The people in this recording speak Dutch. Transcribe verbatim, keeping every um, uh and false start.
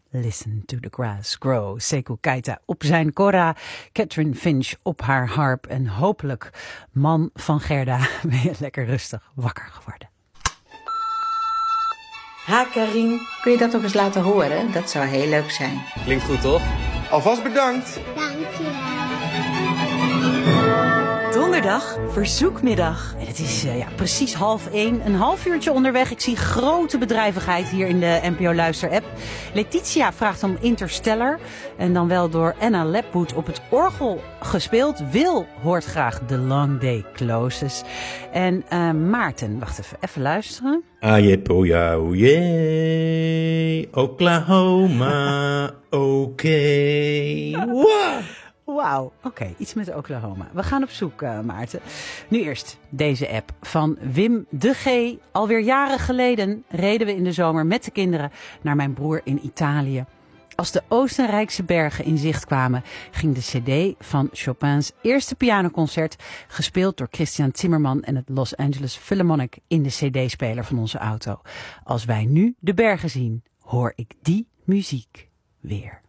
Listen to the grass grow. Sekou Keita op zijn kora. Catherine Finch op haar harp. En hopelijk, man van Gerda, ben je lekker rustig wakker geworden. Ha, Karin. Kun je dat nog eens laten horen? Dat zou heel leuk zijn. Klinkt goed, toch? Alvast bedankt. Dank je. Donderdag, verzoekmiddag. En het is uh, ja, precies half één, een half uurtje onderweg. Ik zie grote bedrijvigheid hier in de N P O Luister-app. Letitia vraagt om Interstellar. En dan wel door Anna Lepwood op het orgel gespeeld. Wil hoort graag The Long Day Closes. En uh, Maarten, wacht even, even luisteren. Ajepoja, oje, Oklahoma, oké. Okay. Wow. Wauw, oké, okay, iets met Oklahoma. We gaan op zoek, uh, Maarten. Nu eerst deze app van Wim de G. Alweer jaren geleden reden we in de zomer met de kinderen naar mijn broer in Italië. Als de Oostenrijkse bergen in zicht kwamen, ging de cd van Chopin's eerste pianoconcert, gespeeld door Christian Zimmerman en het Los Angeles Philharmonic, in de cd-speler van onze auto. Als wij nu de bergen zien, hoor ik die muziek weer.